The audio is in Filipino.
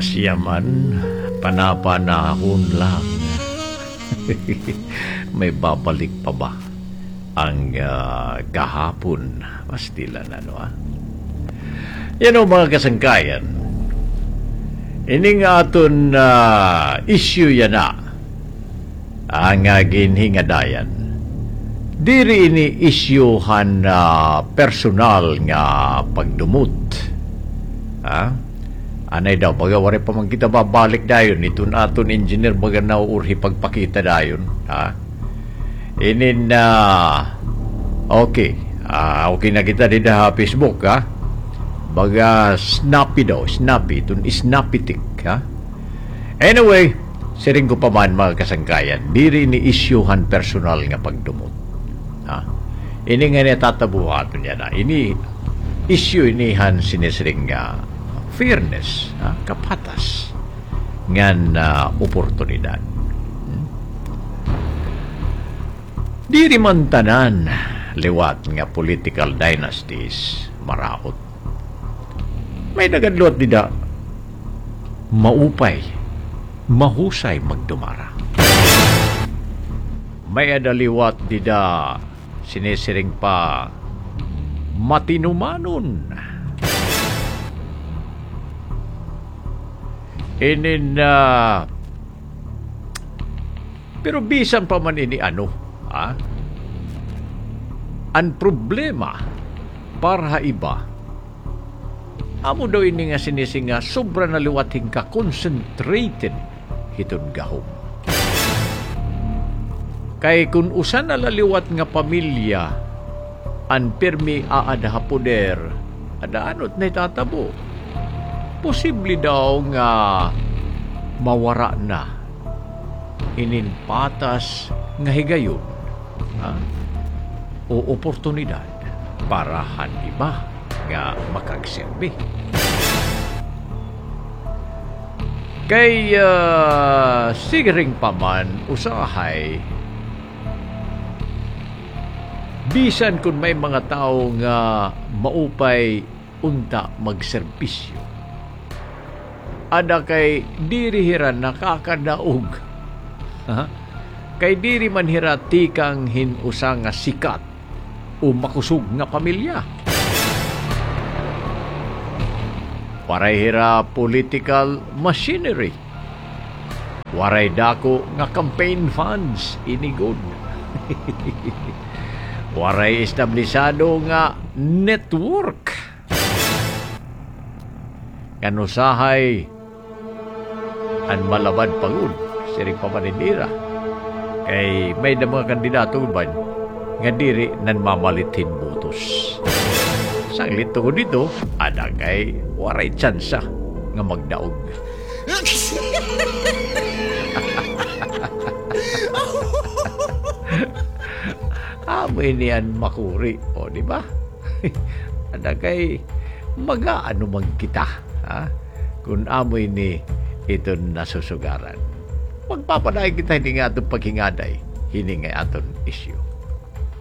Siya man, panapanahon lang. May babalik pa ba ang gahapon? Pastilan Yan o mga kasangkayan. Ining aton issue yan na ang ginhingadayan. Diri ini isyuhan personal nga pagdumot. Anay daw, pagawari pa man kita babalik dayon, itun aton engineer baga nauurhi pagpakita dayon. Inin okay. Okay na kita din Facebook, baga snappy daw, snappy, itun snappytik, Anyway, siring ko pa man mga kasangkayan, diri ni isyuhan personal nga pagdumot. Ini nga natatabuhan niya na. Ini issue inihan sinisiring nga fairness, kapatas ngan oportunidad. Diri man tanan liwat nga political dynasties maraot. May nagadlot dida maupay, mahusay magdumara. May adaliwat dida sinisiring pa matinumanon. Pero bisan pa man ini ang problema para iba amo daw ini nga sinisinga sobra na liwating ka concentrated hiton gahom. Kay kun usan na laliwat nga pamilya an permi aada poder ada anot na itatabo, posible daw nga mawara na inin patas nga higayon o oportunidad para han iba nga makagserbi. Kay sigaring paman usahay bisan kung may mga tao nga maupay unta magserbisyo, ada kay diri hira nakakadaog, kay diri man hira tikang hinusa nga sikat o makusog nga pamilya. Waray hira political machinery, waray dako nga campaign funds inigod. Waray establisado nga network kanusahay an malabad pagod siring pamanindira. Kay may na mga kandidato ba nga diri nan mamalitin botos. Sanglit tungod dito, ada kay waray tsansa nga magdaog. Amoy niyan makuri, o di ba? Ada kay magaano man kita, kung amoy ni ito nasusugaran. Magpapaday kita hindi nga itong paghingaday, hindi nga itong issue.